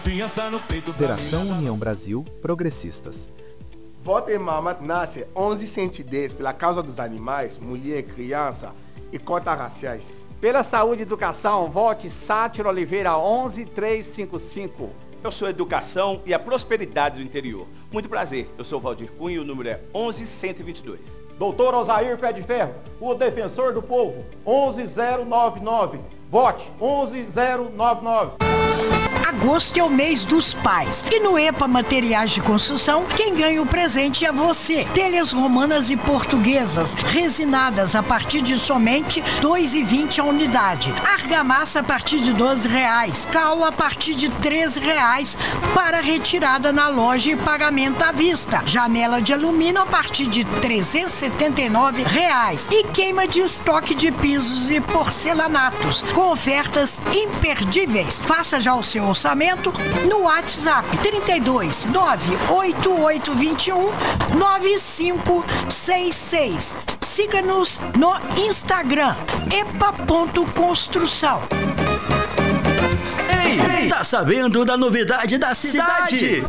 Federação União Brasil Progressistas. Votem Mama nasce 1110 pela causa dos animais, mulher, criança e cotas raciais. Pela saúde e educação, vote Sátiro Oliveira 11355. Eu sou a educação e a prosperidade do interior. Muito prazer, eu sou o Valdir Cunha e o número é 11122. Doutor Osair Pé de Ferro, o defensor do povo, 11099. Vote 11099. Agosto é o mês dos pais. E no EPA Materiais de Construção, quem ganha o presente é você. Telhas romanas e portuguesas, resinadas a partir de somente R$ 2,20 a unidade. Argamassa a partir de R$ 12,00. Cal a partir de R$ 13,00 para retirada na loja e pagamento à vista. Janela de alumínio a partir de R$ 379,00. E queima de estoque de pisos e porcelanatos, com ofertas imperdíveis. Faça já o seu orçamento no WhatsApp 32 98821 9566. Siga-nos no Instagram epa.construção. Ei, tá sabendo da novidade da cidade?